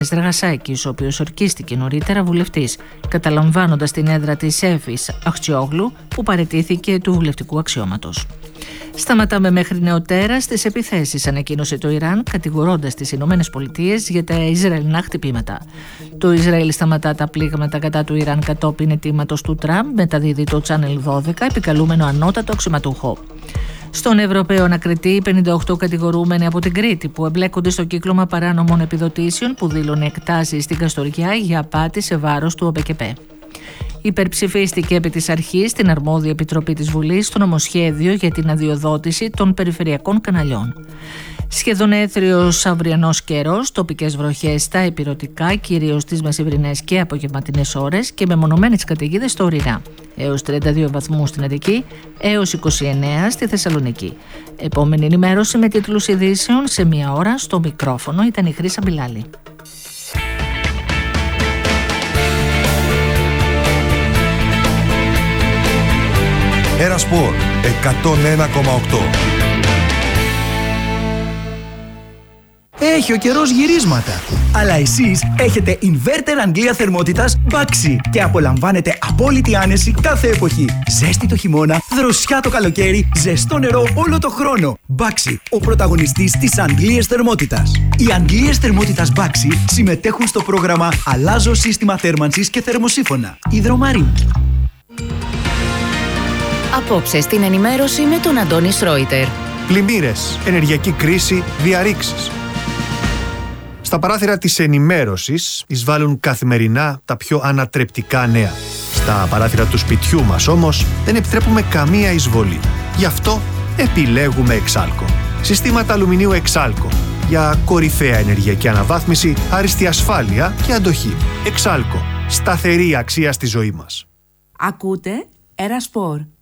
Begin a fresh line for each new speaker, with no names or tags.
Δραγασάκης, ο οποίος ορκίστηκε νωρίτερα βουλευτής, καταλαμβάνοντας την έδρα της Εύης Αχτσιόγλου, που παραιτήθηκε του βουλευτικού αξιώματος. Σταματάμε μέχρι νεοτέρας τις επιθέσεις, ανακοίνωσε το Ιράν, κατηγορώντας τις Ηνωμένες Πολιτείες για τα Ισραηλινά χτυπήματα. Το Ισραήλ σταματά τα πλήγματα κατά του Ιράν κατόπιν αιτήματος του Τραμπ, μεταδίδει το Channel 12, επικαλούμενο ανώτατο αξιωματούχο. Στον Ευρωπαίο ανακριτή, οι 58 κατηγορούμενοι από την Κρήτη που εμπλέκονται στο κύκλωμα παράνομων επιδοτήσεων που δήλωνε εκτάσεις στην Καστοριά για απάτη σε βάρος του ΟΠΕΚΕΠΕ. Υπερψηφίστηκε επί της αρχής στην αρμόδια επιτροπή της Βουλής το νομοσχέδιο για την αδειοδότηση των περιφερειακών καναλιών. Σχεδόν έθριος αυριανός καιρός, τοπικές βροχές στα ηπειρωτικά, κυρίως τις μεσημβρινές και απογευματινές ώρες και μεμονωμένες καταιγίδες στο ορεινά. Έως 32 βαθμούς στην Αττική, έως 29 στη Θεσσαλονίκη. Επόμενη ενημέρωση με τίτλους ειδήσεων σε μία ώρα. Στο μικρόφωνο ήταν η Χρύσα Μπιλάλη.
Ερασπορ 101,8.
Έχει ο καιρός γυρίσματα. Αλλά εσείς έχετε inverter Αγγλία θερμότητας Baxi και απολαμβάνετε απόλυτη άνεση κάθε εποχή. Ζέστη το χειμώνα, δροσιά το καλοκαίρι, ζεστό νερό όλο το χρόνο. Baxi, ο πρωταγωνιστής της Αγγλίας θερμότητας. Οι Αγγλίες θερμότητας Baxi συμμετέχουν στο πρόγραμμα Αλλάζω σύστημα θέρμανσης και θερμοσύφωνα. Υδρομαρίν.
Απόψε στην ενημέρωση με τον Αντώνη Σρόιτερ.
Πλημμύρες, ενεργειακή κρίση, διαρρήξεις. Στα παράθυρα της ενημέρωσης εισβάλλουν καθημερινά τα πιο ανατρεπτικά νέα. Στα παράθυρα του σπιτιού μας όμως δεν επιτρέπουμε καμία εισβολή. Γι' αυτό επιλέγουμε Εξάλκο. Συστήματα αλουμινίου Εξάλκο για κορυφαία ενεργειακή αναβάθμιση, άριστη ασφάλεια και αντοχή. Εξάλκο. Σταθερή αξία στη ζωή μας.
Ακούτε Ερασπορ.